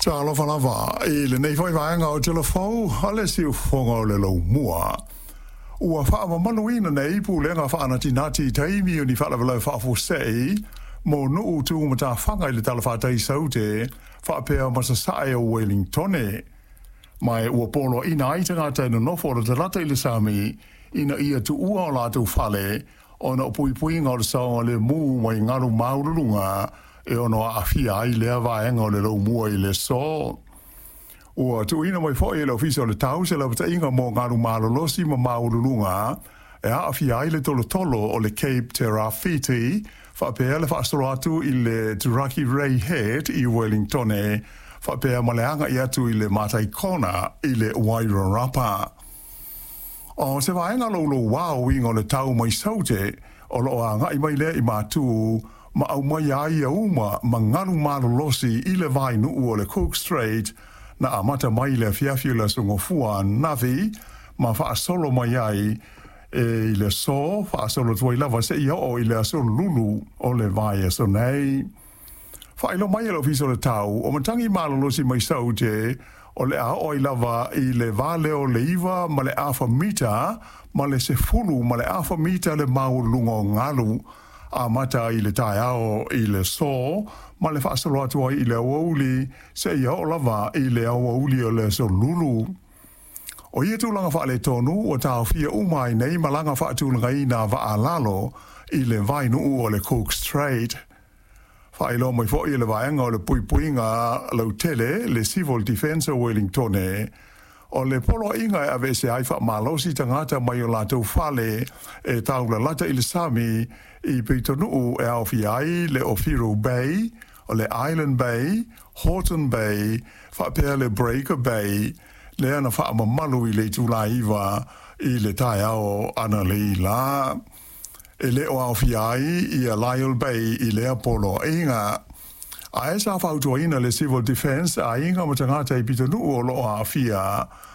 Talo falava le nei foi vaanga o telefon alle siu fongo le lo mua. Ua fa ma manuina nei pu lenga fa na tinati taimi ni fa la fa fo sei mo no tu mata fanga le telefa tai saute fa pe ma sa sai o Wellington e. Mai ua polo ina itanga tai no fo le rata ile sami ina ia tu ua la tu fale ona pui ngol sa le mu mai ngaru maulunga e ono afia ai le vaenga le lo mua i le so. Ua tu ina mai fo e le ofisio le tau se la pata inga mo ngaru malolosi ma maulunga e a afia ai le tolo o le Cape Terrafiti fa pea le faastoro atu i le Turaki Ray Head i Wellington e fa pea maleanga i atu i le Matai Kona i le Wairarapa. O se vaenga lo wow inga le tau mai saute o lo anga i mai le i matu ma au mai ai uma mangaru malolosi i le vai nu o le Cook Strait na amata mai le fiafio la sungofua navi ma fa solo mai ai i le so fa solo tuai lava se ia o i le solo lulu o le vai so nei fa ilo mai lo fiso le tau o matangi malolosi mai saute o le a o i lava i le vale o le iva ma le afa mita ma le se fulu ma le afa mita le maulungo ngalu a mata i le tai ao i le so, ma le whaasaro atua i le awauli, se ia o lava i le awauli o le so lulu. O ia tūlanga wha le tonu, o tau fia umai nei malanga wha tūlanga i na wa alalo i le vainu o le Cook Strait. Wha ilo mai fo i le vaenga o le puipuinga lau tele, le Civil Defence o Wellington e, o le polo inga e ave se ai wha malosi tangata mai o lātou whale e tau la lata i le sami i Pitonu e au ai le Ofiru Bay, o le Island Bay, Horton Bay, whapea le Breaker Bay, le ana wha mamalu i le tūlaiwa i le tai ao ana le la. E le o au ai i a Lyle Bay i le apolo inga. A esa whautua ina le Civil Defence a inga matangata i Pitonu o lo a fia